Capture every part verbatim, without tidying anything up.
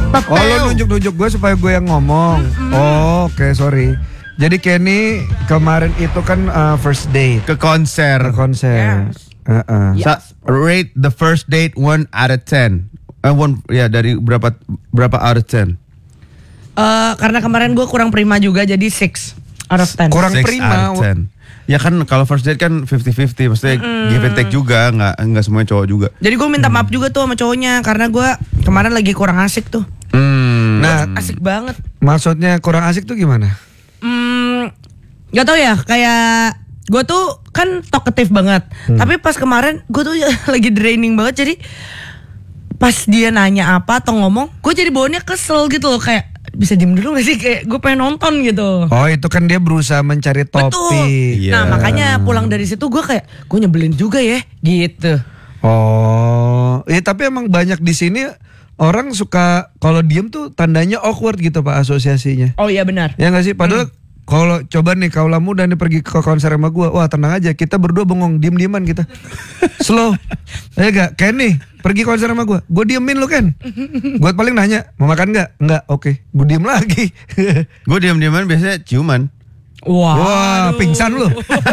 Oh, lo nunjuk-nunjuk gue supaya gue yang ngomong. Mm-hmm. Oh, oke, okay, sorry. Jadi Kenny kemarin itu kan uh, first date ke konser. Ke konser. Yes. Uh-uh. Yes. So, rate the first date one out of ten. Uh, one, ya dari berapa berapa out of ten? Uh, karena kemarin gue kurang prima juga jadi six out of ten. Kurang six prima. Out of ten. Ya kan kalau first date kan fifty-fifty, maksudnya mm. give and take juga, nggak nggak semuanya cowok juga. Jadi gue minta maaf juga tuh sama cowoknya karena gue kemarin lagi kurang asik tuh. Hmm. Nah, asik banget. Maksudnya kurang asik tuh gimana? Hmm, gak tau ya, kayak gue tuh kan talkative banget, hmm. tapi pas kemarin gue tuh lagi draining banget, jadi pas dia nanya apa atau ngomong, gue jadi bawaannya kesel gitu loh, kayak bisa diem dulu gak sih, kayak gue pengen nonton gitu. Oh, itu kan dia berusaha mencari topik. Betul. Yeah. Nah makanya pulang dari situ gue kayak gue nyebelin juga ya gitu. Oh, ya tapi emang banyak di sini orang suka kalau diem tuh tandanya awkward gitu Pak asosiasinya. Oh iya benar. Ya nggak sih? Padahal hmm. kalau coba nih kaulah muda nih pergi ke konser sama gue, wah tenang aja, kita berdua bengong, diem-dieman kita, slow. Ya gak? Ken nih pergi konser sama gue, gue diemin lu Ken. Gue paling nanya mau makan nggak? Nggak, oke, okay. Gue diem lagi. Gue diem-dieman biasanya ciuman. Wah, wah pingsan lu.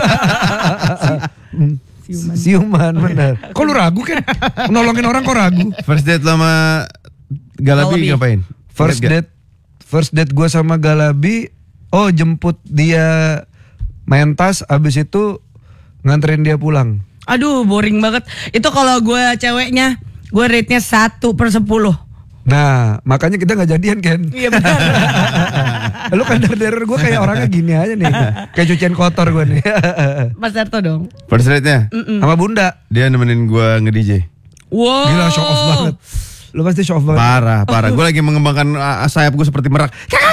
Siuman. Siuman benar. Kok lu ragu kan? Nolongin orang kok ragu? First date sama Galabi, Galabi. Ngapain? First date First date gue sama Galabi, oh jemput dia main tas, abis itu nganterin dia pulang. Aduh boring banget. Itu kalau gue ceweknya, gue rate-nya satu per sepuluh. Nah makanya kita gak jadian Ken. Iya benar. Lu kan dari gue kayak orangnya gini aja nih, kayak cucian kotor gue nih. Mas Darto dong. First date-nya? Sama Bunda. Dia nemenin gue nge-D J. Wow. Gila show off banget. Lu pasti show off banget. Parah, parah. Gue lagi mengembangkan uh, sayap gue seperti merak.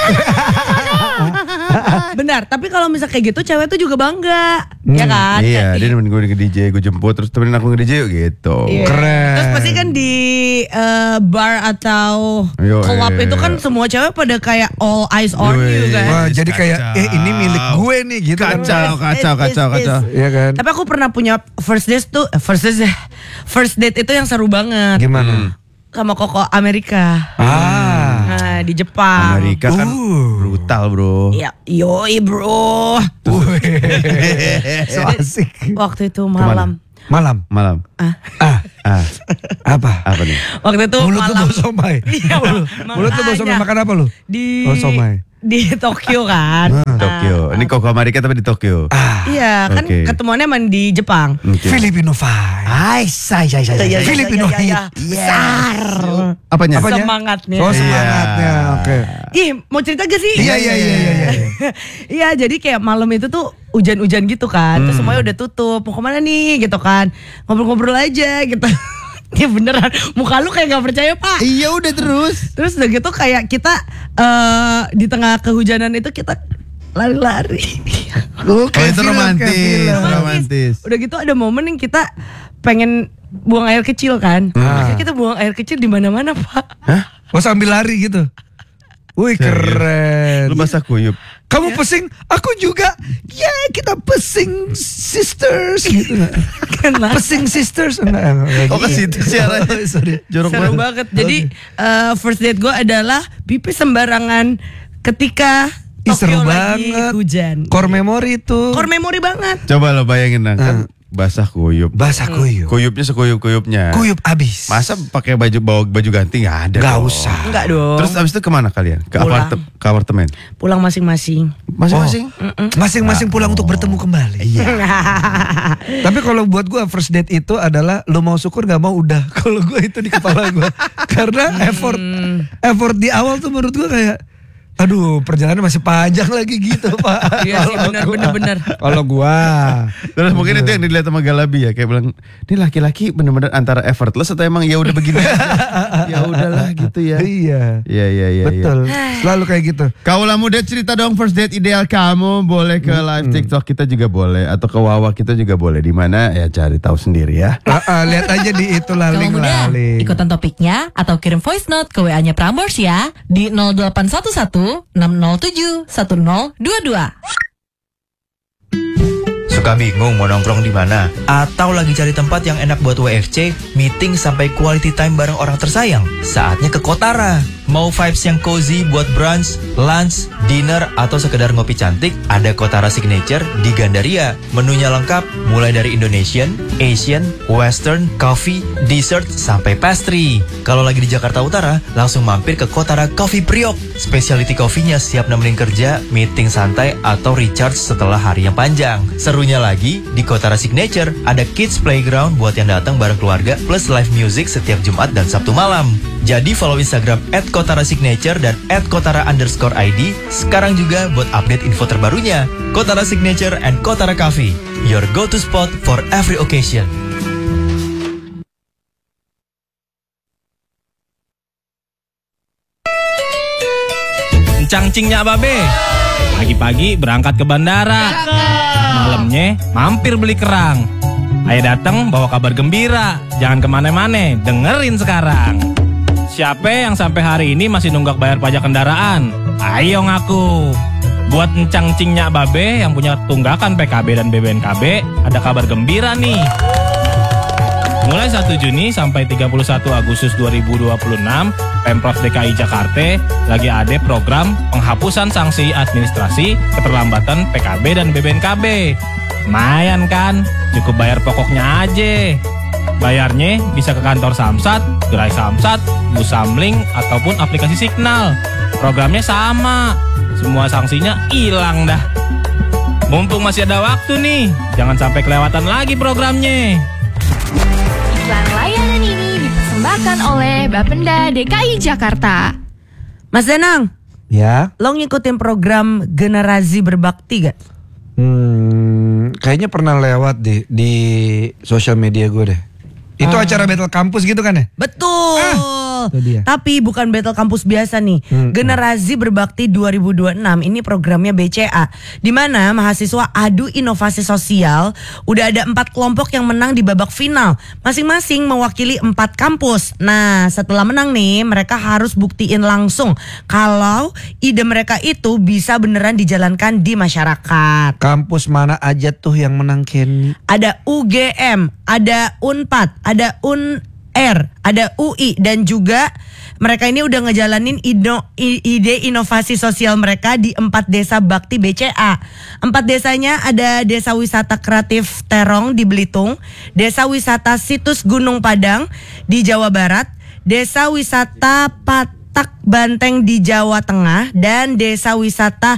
Benar, tapi kalau misal kayak gitu cewek tuh juga bangga, hmm. ya kan? Iya, dia nemenin gue nge-D J, gue jemput terus temenin aku nge-D J yuk gitu. Iya. Keren. Terus pasti kan di uh, bar atau Yo, club iya, itu kan iya. semua cewek pada kayak all eyes on Yo, you kan. Wah, jadi kayak eh ini milik gue nih gitu. Kacau, kacau, kacau, kacau. Iya kan? Tapi aku pernah punya first date tuh, first date, first date itu yang seru banget. Gimana? Hmm. Sama Koko Amerika. Ah. Nah, di Jepang. Amerika kan Uh. brutal bro. Iya, yoi bro. So asik. Waktu itu malam. Malam. Malam. Ah. Ah. Ah. Apa? Apa nih? Waktu itu Mulut lu malam. bau somai. Iya, Mulut lu bau somai, makan apa lu? Di Oh, somai. Di Tokyo kan. Ah. Tokyo. Ini Koko Amerika tapi di Tokyo. Ah. Iya, kan Oke. ketemuannya emang di Jepang. Okay. Filipino Five. Ay, say, say, say, say. Filipino ya, ya, ya. Hit. Besar. Apanya? Apanya? Semangatnya. Oh, semangatnya. Oke. Ih, mau cerita gak sih? Iya, iya, iya, iya, iya. Iya, jadi kayak malam itu tuh hujan-hujan gitu kan. Terus semuanya udah tutup. Mau kemana nih gitu kan. Ngobrol-ngobrol aja gitu. Ya beneran, muka lu kayak gak percaya Pak. Iya udah terus. Terus udah gitu kayak kita uh, di tengah kehujanan itu kita lari-lari. Oh, Oh, itu romantis, romantis. Udah gitu ada momen yang kita pengen buang air kecil kan. Ah. Akhirnya kita buang air kecil di mana-mana Pak. Hah? Oh, sambil lari gitu. Wih, Serius? keren. Lu basah kuyup. Kamu pesing, aku juga. Ya, kita pesing sisters gitu. Kenapa? Pesing sisters enggak? enggak Oh ke situ sih arahnya. Sorry. Jorok Seru banget. banget. Jadi uh, first date gue adalah pipis sembarangan ketika Ih, seru Tokyo lagi banget. hujan. Core memory itu. Core memory banget. Coba lo bayangin nah, kan basah kuyup. Basah kuyup. Kuyupnya sekuyup-kuyupnya. Kuyup abis. Masa pakai baju bawa baju ganti nggak ada? Nggak dong. usah. Enggak dong. Terus abis itu kemana kalian? Ke, Pulang. aparte- ke apartemen? Pulang masing-masing. Masing-masing? Masing-masing pulang untuk bertemu kembali. Iya. Tapi kalau buat gue first date itu adalah lu mau syukur gak mau udah. Kalau gue itu di kepala gue. Karena effort effort di awal tuh menurut gue kayak aduh perjalanan masih panjang lagi gitu Pak. Iya sih, benar, Kalau benar, gua- benar. Kalau gua Terus mungkin itu yang dilihat sama Galabi ya, kayak bilang, ini laki-laki bener-bener antara effortless atau emang ya udah begini aja. Ya udahlah gitu ya. Iya. Iya iya iya. Betul. Selalu kayak gitu. Kaulah muda cerita dong first date ideal kamu, boleh ke live TikTok kita juga boleh atau ke Wawa kita juga boleh. Di mana ya cari tahu sendiri ya. Ah, ah, lihat aja di itu Kalau laling muda, laling. ikutan topiknya atau kirim voice note ke W A-nya Prambors ya di nol delapan satu satu enam nol tujuh satu nol dua dua. Suka bingung mau nongkrong di mana? Atau lagi cari tempat yang enak buat W F C, meeting sampai quality time bareng orang tersayang? Saatnya ke Kotara. Mau vibes yang cozy buat brunch, lunch, dinner, atau sekedar ngopi cantik, ada Kotara Signature di Gandaria. Menunya lengkap, mulai dari Indonesian, Asian, Western, coffee, dessert, sampai pastry. Kalau lagi di Jakarta Utara, langsung mampir ke Kotara Coffee Priok. Specialty coffee-nya siap nemenin kerja, meeting santai, atau recharge setelah hari yang panjang. Serunya lagi, di Kotara Signature ada kids playground buat yang datang bareng keluarga, plus live music setiap Jumat dan Sabtu malam. Jadi follow Instagram at Kotara Signature dan at Kotara underscore I D sekarang juga buat update info terbarunya. Kotara Signature and Kotara Coffee, your go-to spot for every occasion. Cangcingnya babe. Pagi-pagi berangkat ke bandara. Malamnya mampir beli kerang. Ayo datang bawa kabar gembira. Jangan kemana-mana, dengerin sekarang. Siapa yang sampai hari ini masih nunggak bayar pajak kendaraan? Ayo ngaku. Buat encang-cingnya babe yang punya tunggakan P K B dan B B N K B, ada kabar gembira nih. Mulai satu Juni sampai tiga puluh satu Agustus dua ribu dua puluh enam, Pemprov D K I Jakarta lagi ada program penghapusan sanksi administrasi keterlambatan P K B dan B B N K B. Lumayan kan? Cukup bayar pokoknya aja. Bayarnya bisa ke kantor Samsat, Gerai Samsat, Bus Samling, ataupun aplikasi Signal. Programnya sama, semua sanksinya hilang dah. Mumpung masih ada waktu nih, jangan sampai kelewatan lagi programnya. Iklan layanan ini dipersembahkan oleh Bapenda D K I Jakarta. Mas Danang, Ya. lo ngikutin program Generasi Berbakti gak? Hmm, kayaknya pernah lewat deh di sosial media gue deh. Itu acara battle kampus gitu kan ya? Betul. itu dia. Tapi bukan battle kampus biasa nih. Hmm. Generasi Berbakti dua ribu dua puluh enam ini programnya B C A, di mana mahasiswa adu inovasi sosial. Udah ada empat kelompok yang menang di babak final, masing-masing mewakili empat kampus. Nah, setelah menang nih, mereka harus buktiin langsung kalau ide mereka itu bisa beneran dijalankan di masyarakat. Kampus mana aja tuh yang menang, Kenny? Ada U G M, ada Unpad, ada U N R, ada U I, dan juga mereka ini udah ngejalanin ino, ide inovasi sosial mereka di empat desa bakti B C A. Empat desanya ada Desa Wisata Kreatif Terong di Belitung, Desa Wisata Situs Gunung Padang di Jawa Barat, Desa Wisata Patak Banteng di Jawa Tengah, dan Desa Wisata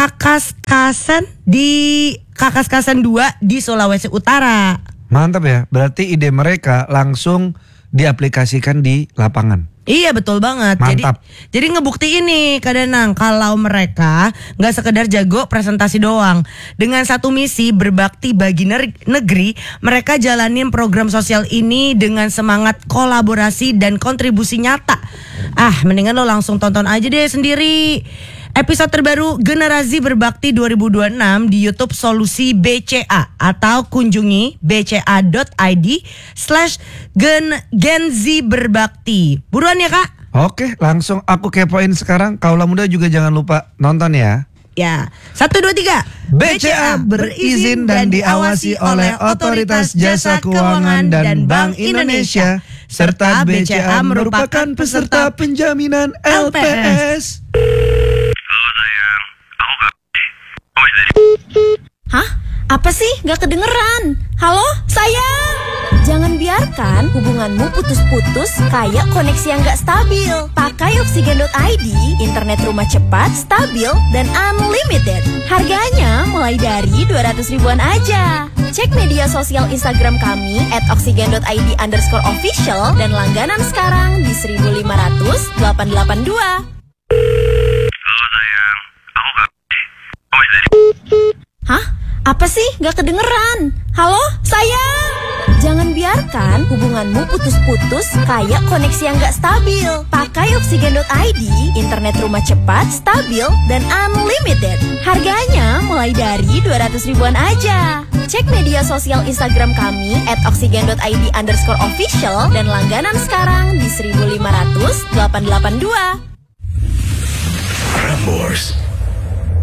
Kakaskasan di Kakaskasan dua di Sulawesi Utara. Mantap ya, berarti ide mereka langsung diaplikasikan di lapangan. Iya, betul banget. Mantap. Jadi, jadi ngebuktiin nih Kak Danang kalau mereka nggak sekedar jago presentasi doang. Dengan satu misi berbakti bagi negeri, mereka jalanin program sosial ini dengan semangat kolaborasi dan kontribusi nyata. Ah, mendingan lo langsung tonton aja deh sendiri episode terbaru Generasi Berbakti dua ribu dua puluh enam di YouTube Solusi B C A, atau kunjungi bca.id slash gen genzi berbakti. Buruan ya Kak. Oke, langsung aku kepoin sekarang. Kaula muda juga jangan lupa nonton ya. Ya, satu dua tiga. B C A berizin dan diawasi oleh Otoritas Jasa Keuangan dan Bank Indonesia, serta B C A merupakan peserta penjaminan L P S. Halo sayang, aku gak... Oh, masih dari... Hah? Apa sih? Gak kedengeran. Halo, sayang. Jangan biarkan hubunganmu putus-putus kayak koneksi yang gak stabil. Pakai Oksigen dot I D, internet rumah cepat, stabil, dan unlimited. Harganya mulai dari dua ratus ribuan aja. Cek media sosial Instagram kami at oksigen dot I D underscore official dan langganan sekarang di seribu lima ratus delapan delapan dua. Halo sayang, aku gak... Oh, masih dari... Hah? Apa sih? Gak kedengeran. Halo, sayang. Jangan biarkan hubunganmu putus-putus kayak koneksi yang gak stabil. Pakai Oksigen dot I D, internet rumah cepat, stabil, dan unlimited. Harganya mulai dari dua ratus ribuan aja. Cek media sosial Instagram kami at oksigen dot I D underscore official dan langganan sekarang di seribu lima ratus delapan delapan dua. Prambors.